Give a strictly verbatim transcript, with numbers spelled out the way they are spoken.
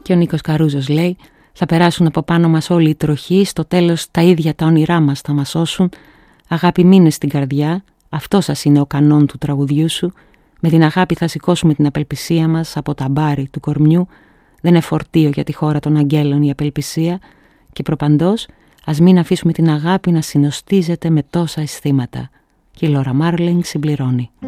Και ο Νίκος Καρούζος λέει: θα περάσουν από πάνω μας όλοι οι τροχοί, στο τέλος τα ίδια τα όνειρά μας θα μας σώσουν. Αγάπη μείνε στην καρδιά, αυτό σας είναι ο κανόν του τραγουδιού σου. Με την αγάπη θα σηκώσουμε την απελπισία μας από τα μπάρι του κορμιού. Δεν είναι φορτίο για τη χώρα των αγγέλων η απελπισία. Και προπαντός, ας μην αφήσουμε την αγάπη να συνοστίζεται με τόσα αισθήματα. Και η Λόρα Μάρλινγκ συμπληρώνει.